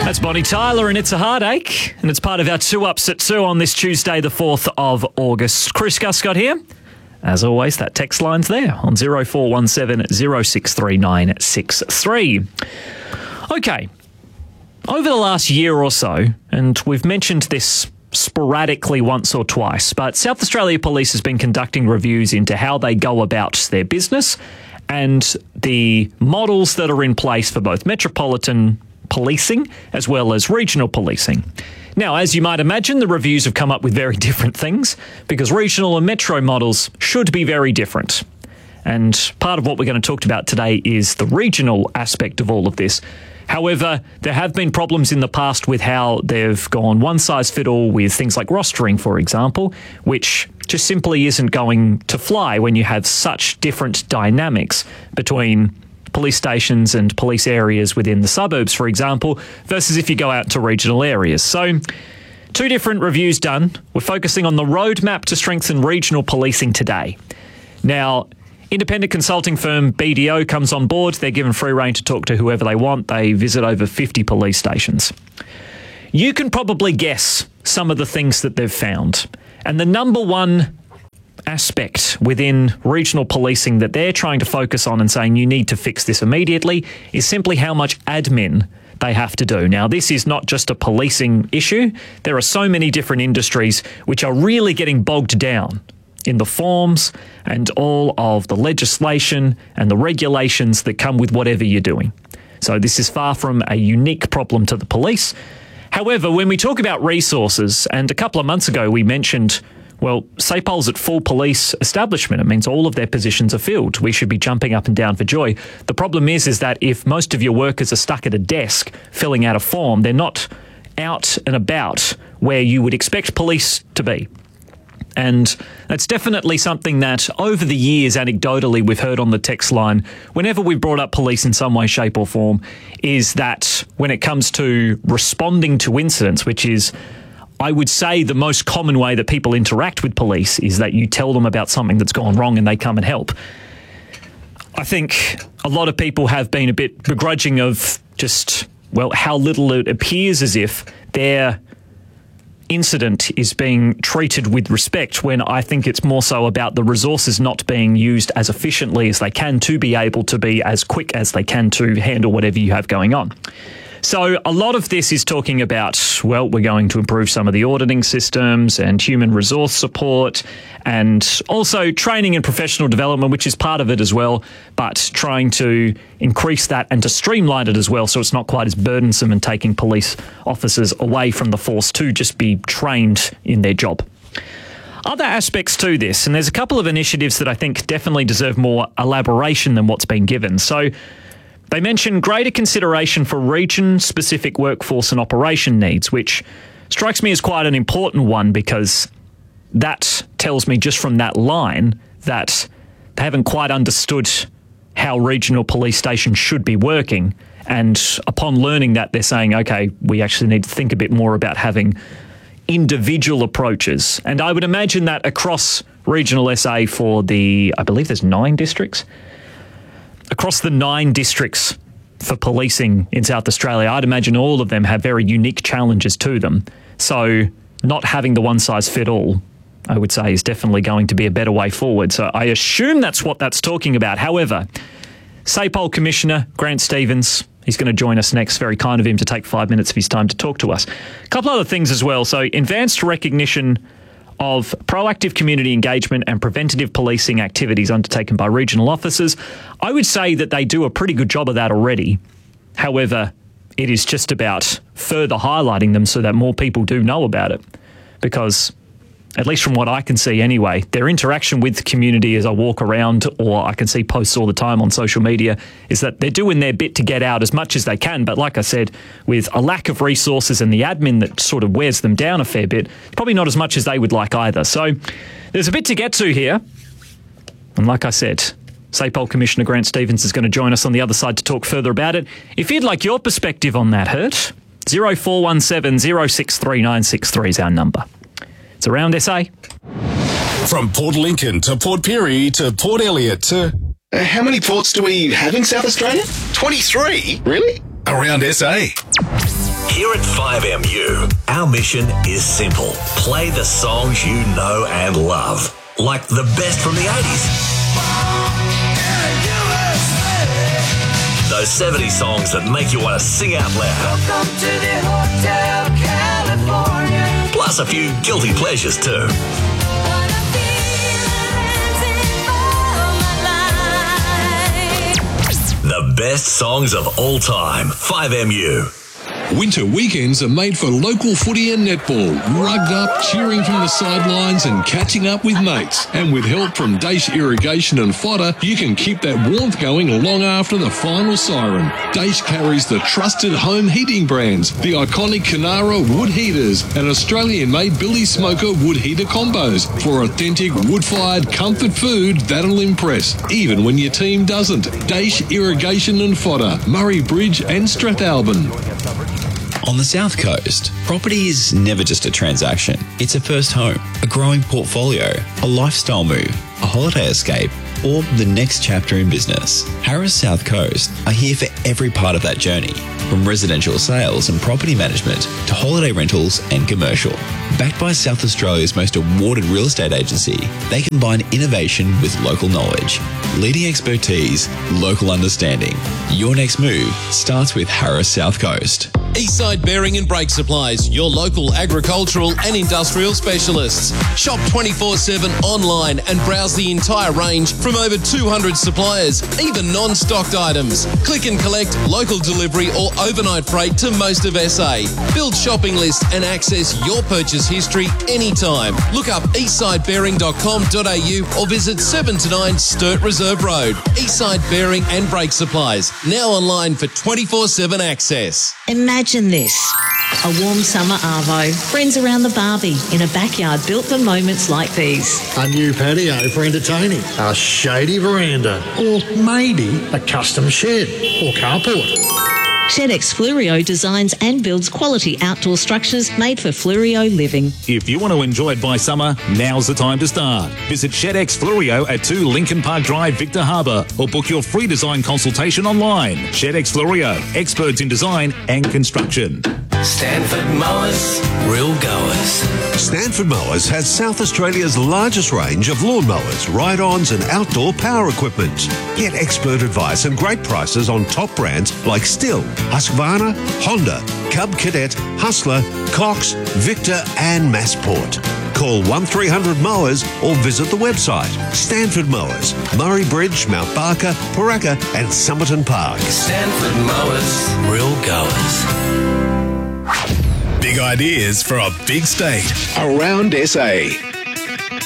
That's Bonnie Tyler and It's a Heartache, and it's part of our 2 Ups at 2 on this Tuesday, the 4th of August. Chris Guscott here. As always, that text line's there on 0417 063963. Okay, over the last year or so, and we've mentioned this sporadically once or twice, but South Australia Police has been conducting reviews into how they go about their business and the models that are in place for both metropolitan policing as well as regional policing. Now, as you might imagine, the reviews have come up with very different things because regional and metro models should be very different. And part of what we're going to talk about today is the regional aspect of all of this. However, there have been problems in the past with how they've gone one size fit all with things like rostering, for example, which just simply isn't going to fly when you have such different dynamics between police stations and police areas within the suburbs, for example, versus if you go out to regional areas. So 2 different reviews done. We're focusing on the roadmap to strengthen regional policing today. Now, independent consulting firm BDO comes on board. They're given free rein to talk to whoever they want. They visit over 50 police stations. You can probably guess some of the things that they've found. And the number one aspect within regional policing that they're trying to focus on and saying you need to fix this immediately is simply how much admin they have to do. Now, this is not just a policing issue. There are so many different industries which are really getting bogged down in the forms and all of the legislation and the regulations that come with whatever you're doing. So this is far from a unique problem to the police. However, when we talk about resources, and a couple of months ago we mentioned, well, SAPOL's at full police establishment. It means all of their positions are filled. We should be jumping up and down for joy. The problem is that if most of your workers are stuck at a desk filling out a form, they're not out and about where you would expect police to be. And that's definitely something that over the years, anecdotally, we've heard on the text line, whenever we've brought up police in some way, shape or form, is that when it comes to responding to incidents, which is, I would say, the most common way that people interact with police is that you tell them about something that's gone wrong and they come and help. I think a lot of people have been a bit begrudging of just, well, how little it appears as if their incident is being treated with respect, when I think it's more so about the resources not being used as efficiently as they can to be able to be as quick as they can to handle whatever you have going on. So a lot of this is talking about, well, we're going to improve some of the auditing systems and human resource support and also training and professional development, which is part of it as well, but trying to increase that and to streamline it as well so it's not quite as burdensome and taking police officers away from the force to just be trained in their job. Other aspects to this, and there's a couple of initiatives that I think definitely deserve more elaboration than what's been given. So they mention greater consideration for region-specific workforce and operation needs, which strikes me as quite an important one because that tells me just from that line that they haven't quite understood how regional police stations should be working. And upon learning that, they're saying, okay, we actually need to think a bit more about having individual approaches. And I would imagine that across regional SA for the, I believe there's 9 districts, across the 9 districts for policing in South Australia, I'd imagine all of them have very unique challenges to them. So not having the one-size-fit-all, I would say, is definitely going to be a better way forward. So I assume that's what that's talking about. However, SAPOL Commissioner Grant Stevens, he's going to join us next. Very kind of him to take 5 minutes of his time to talk to us. A couple other things as well. So advanced recognition of proactive community engagement and preventative policing activities undertaken by regional officers. I would say that they do a pretty good job of that already. However, it is just about further highlighting them so that more people do know about it. Because, at least from what I can see anyway, their interaction with the community as I walk around, or I can see posts all the time on social media, is that they're doing their bit to get out as much as they can. But like I said, with a lack of resources and the admin that sort of wears them down a fair bit, probably not as much as they would like either. So there's a bit to get to here. And like I said, SAPOL Commissioner Grant Stevens is going to join us on the other side to talk further about it. If you'd like your perspective on that, Hurt, 0417 063963 is our number. It's Around SA. From Port Lincoln to Port Pirie to Port Elliot to... how many ports do we have in South Australia? 23? Really? Around SA. Here at 5MU, our mission is simple. Play the songs you know and love, like the best from the 80s. Those 70 songs that make you want to sing out loud. Welcome to the Hotel California. Plus a few guilty pleasures too. The best songs of all time. 5MU. Winter weekends are made for local footy and netball, rugged up, cheering from the sidelines and catching up with mates. And with help from Daesh Irrigation and Fodder, you can keep that warmth going long after the final siren. Daesh carries the trusted home heating brands, the iconic Canara wood heaters and Australian-made Billy Smoker wood heater combos for authentic wood-fired comfort food that'll impress, even when your team doesn't. Daesh Irrigation and Fodder, Murray Bridge and Strathalbyn. On the South Coast, property is never just a transaction. It's a first home, a growing portfolio, a lifestyle move, a holiday escape, or the next chapter in business. Harris South Coast are here for every part of that journey, from residential sales and property management to holiday rentals and commercial. Backed by South Australia's most awarded real estate agency, they combine innovation with local knowledge, leading expertise, local understanding. Your next move starts with Harris South Coast. Eastside Bearing and Brake Supplies, your local agricultural and industrial specialists. Shop 24/7 online and browse the entire range from over 200 suppliers, even non-stocked items. Click and collect, local delivery or overnight freight to most of SA. Build shopping lists and access your purchase history anytime. Look up eastsidebearing.com.au or visit 7 to 9 Sturt Reserve Road. Eastside Bearing and Brake Supplies, now online for 24/7 access. Imagine this. A warm summer arvo, friends around the barbie, in a backyard built for moments like these. A new patio for entertaining, a shady veranda, or maybe a custom shed or carport. ShedX Flurio designs and builds quality outdoor structures made for Flurio living. If you want to enjoy it by summer, now's the time to start. Visit ShedX Flurio at 2 Lincoln Park Drive, Victor Harbour, or book your free design consultation online. ShedX Flurio, experts in design and construction. Stanford Mowers, real goers. Stanford Mowers has South Australia's largest range of lawnmowers, ride-ons and outdoor power equipment. Get expert advice and great prices on top brands like Stihl, Husqvarna, Honda, Cub Cadet, Hustler, Cox, Victor and Massport. Call 1300 Mowers or visit the website. Stanford Mowers, Murray Bridge, Mount Barker, Paraka and Somerton Park. Stanford Mowers, real goers. Big ideas for a big state. Around SA.